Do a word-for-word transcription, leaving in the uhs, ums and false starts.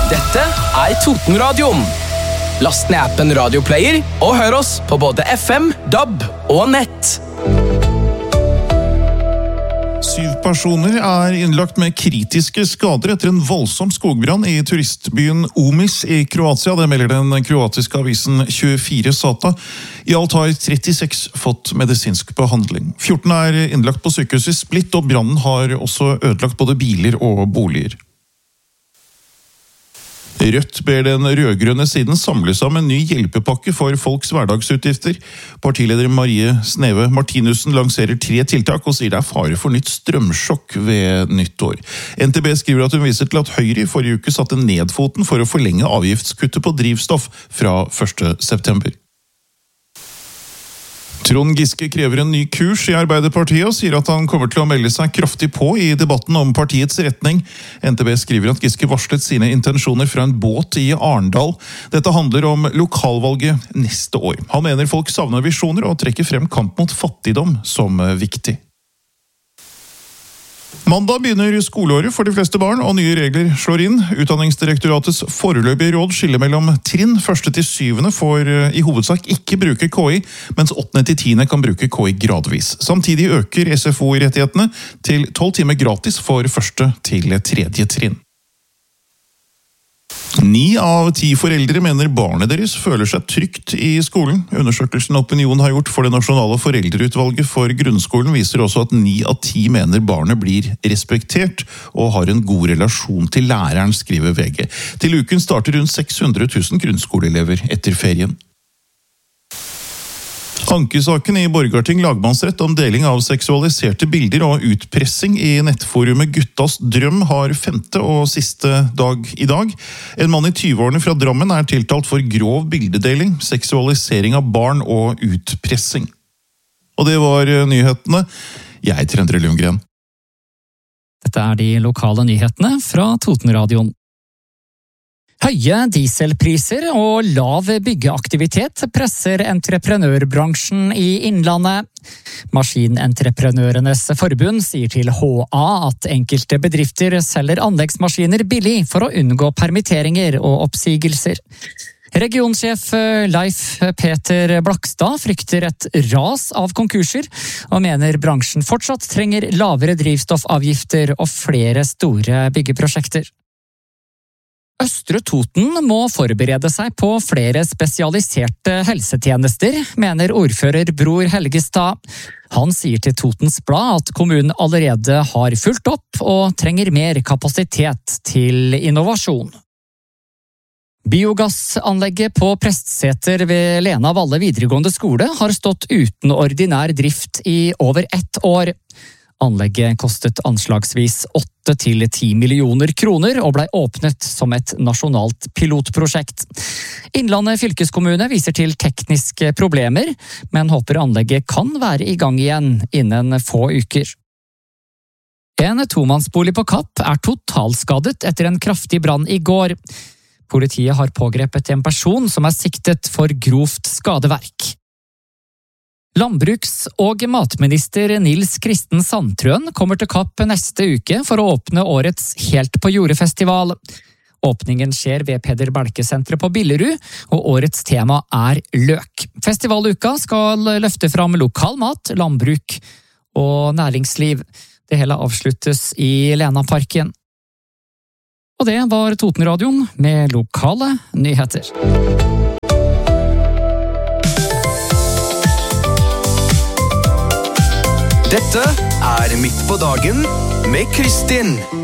Dette er Totenradioen. Last ned appen Radioplayer og hør oss på både F M, D A B og nett. Syv personer er innlagt med kritiske skader etter en voldsom skogbrann i turistbyen Omis i Kroatia. Det melder den kroatiske avisen tjuefire Sata. I alt har trettiseks fått medisinsk behandling. fjorten er innlagt på sykehuset i Split, og brannen har også ødelagt både biler og boliger. Rødt ber den rødgrønne siden samle seg om en ny hjelpepakke for folks hverdagsutgifter. Partileder Marie Sneve Martinussen lanserer tre tiltak og sier det er fare for nytt strømsjokk ved nyttår. N T B skriver at hun viser til at Høyre i forrige uke satte ned foten for å forlenge avgiftskuttet på drivstoff fra første september. Trond Giske krever en ny kurs i Arbeiderpartiet og sier at han kommer til å melde seg kraftig på i debatten om partiets retning. N T B skriver at Giske varslet sine intensjoner fra en båt i Arendal. Dette handler om lokalvalget neste år. Han mener folk savner visjoner og trekker frem kamp mot fattigdom som viktig. Mandag begynner skoleåret for de fleste barn, og nye regler slår inn. Utdanningsdirektoratets foreløpige råd skiller mellom trinn. Første til syvende får i hovedsak ikke bruke K I, mens åttende til tiende kan bruke K I gradvis. Samtidig øker S F O-rettighetene til tolv timer gratis for første til tredje trinn. Ni av ti foreldre mener barnet deres føler seg trygt i skolen. Undersøkelsen Opinion har gjort for det nasjonale foreldreutvalget for grunnskolen viser også at ni av ti mener barnet blir respektert og har en god relasjon til læreren, skriver V G. Til uken starter rundt seks hundre tusen grunnskoleelever etter ferien. Ankesaken i Borgarting lagmannsrett om deling av seksualiserte bilder og utpressing i nettforumet Guttas Drøm har femte og siste dag i dag. En mann i tyve-årene fra Drammen er tiltalt for grov bildedeling, seksualisering av barn og utpressing. Og det var nyhetene. Jeg heter Endre Lundgren. Dette er de lokale nyhetene fra Totenradioen. Høye dieselpriser og lav byggeaktivitet presser entreprenørbransjen i Innlandet. Maskinentreprenørenes forbund sier til H A at enkelte bedrifter selger anleggsmaskiner billig for å unngå permitteringer og oppsigelser. Regionsjef Leif Peter Blakstad frykter et ras av konkurser, og mener bransjen fortsatt trenger lavere drivstoffavgifter og flere store byggeprosjekter. Østre Toten må forberede seg på flere spesialiserte helsetjenester, mener ordfører Bror Helgestad. Han sier til Totens Blad at kommunen allerede har fulgt opp og trenger mer kapasitet til innovasjon. Biogassanlegget på Prestseter ved Lena Valle videregående skole har stått uten ordinær drift i over ett år. Anlegget kostet anslagsvis åtte til ti millioner kroner og ble åpnet som et nasjonalt pilotprosjekt. Innlandet fylkeskommune viser til tekniske problemer, men håper anlegget kan være i gang igjen innen få uker. En tomannsbolig på Kapp er totalskadet etter en kraftig brann i går. Politiet har pågrepet en person som er siktet for grovt skadeverk. Landbruks- og matminister Nils Kristen Sandtrøen kommer til Kapp neste uke for å åpne årets Helt på jordet-festival. Åpningen skjer ved Peder Belke-senteret på Billerud, og årets tema er løk. Festivaluka skal løfte fram lokal mat, landbruk og næringsliv. Det hele avsluttes i Lenaparken. Og det var Totenradioen med lokale nyheter. Dette er Midt på dagen med Kristin.